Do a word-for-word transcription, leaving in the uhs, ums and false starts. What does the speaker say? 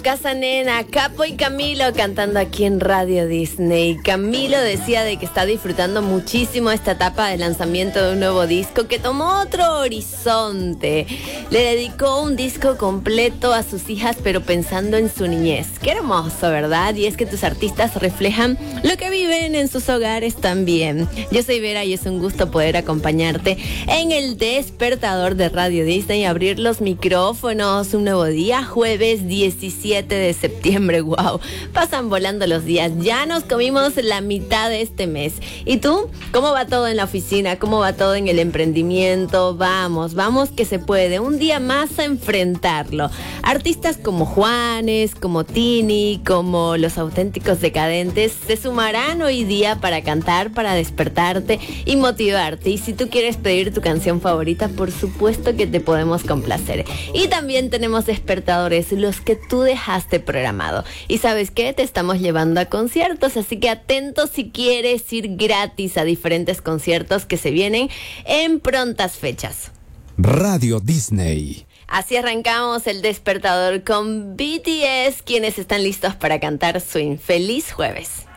casa, nena. Capo y Camilo cantando aquí en Radio Disney. Camilo decía de que está disfrutando muchísimo esta etapa de lanzamiento de un nuevo disco que tomó otro horizonte. Le dedicó un disco completo a sus hijas, pero pensando en su niñez. Qué hermoso, ¿verdad? Y es que tus artistas reflejan lo que viven en sus hogares también. Yo soy Vera y es un gusto poder acompañarte en el despertador de Radio Disney y abrir los micrófonos. Un nuevo día, jueves diecisiete de septiembre. Wow, pasan volando los días. Ya nos comimos la mitad de este mes. ¿Y tú? ¿Cómo va todo en la oficina? ¿Cómo va todo en el emprendimiento? Vamos, vamos que se puede. Un día más a enfrentarlo. Artistas como Juanes, como Tini, como Los Auténticos Decadentes se sumarán hoy día para cantar, para despertarte y motivarte. Y si tú quieres pedir tu canción favorita, por supuesto que te podemos complacer. Y también tenemos despertadores, los que tú dejaste programado. Y ¿sabes qué? Te estamos llevando a conciertos, así que atentos si quieres ir gratis a diferentes conciertos que se vienen en prontas fechas. Radio Disney. Así arrancamos el despertador con B T S, quienes están listos para cantar Swing. ¡Feliz jueves!